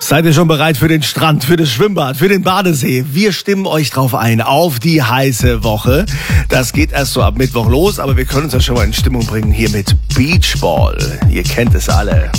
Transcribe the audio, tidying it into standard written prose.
Seid ihr schon bereit für den Strand, für das Schwimmbad, für den Badesee? Wir stimmen euch drauf ein, auf die heiße Woche. Das geht erst so ab Mittwoch los, aber wir können uns ja schon mal in Stimmung bringen hier mit Beachball. Ihr kennt es alle.